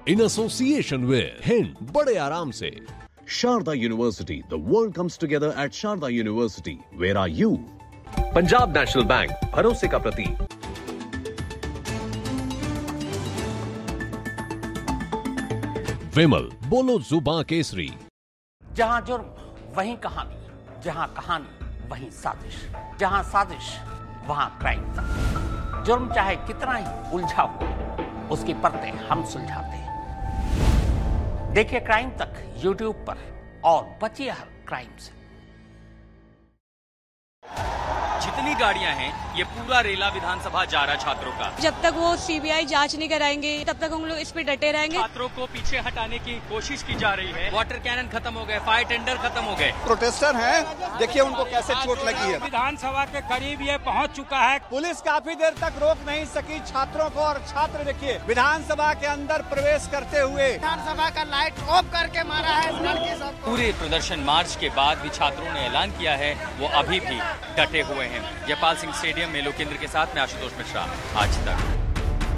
in association with Hind, बड़े आराम से। Sharda University, the world comes together at Sharda University. Where are you? Punjab national bank, भरोसे का प्रतीक। विमल, बोलो जुबां केसरी। जहां जुर्म वहीं कहानी, जहां कहानी वहीं साजिश, जहां साजिश वहां क्राइम तक। जुर्म चाहे कितना ही उलझा हो, उसकी परतें हम सुलझाते हैं। देखिए क्राइम तक YouTube पर और बचिए हर क्राइम से। जितनी गाड़ियां हैं, ये पूरा रेला विधानसभा जा रहा छात्रों का। जब तक वो सीबीआई जांच नहीं कराएंगे तब तक हम लोग इस पे डटे रहेंगे। छात्रों को पीछे हटाने की कोशिश की जा रही है। वाटर कैनन खत्म हो गए, फायर टेंडर खत्म हो गए। प्रोटेस्टर हैं, देखिए उनको कैसे चोट लगी है। विधानसभा के करीब ये पहुंच चुका है। पुलिस काफी देर तक रोक नहीं सकी छात्रों को, और छात्र देखिए विधानसभा के अंदर प्रवेश करते हुए विधानसभा का लाइट ऑफ करके मारा है लड़की सबको। पूरे प्रदर्शन मार्च के बाद भी छात्रों ने ऐलान किया है वो अभी भी डटे हुए हैं। जयपाल सिंह स्टेडियम में लोकेंद्र के साथ में आशुतोष मिश्रा, आज तक।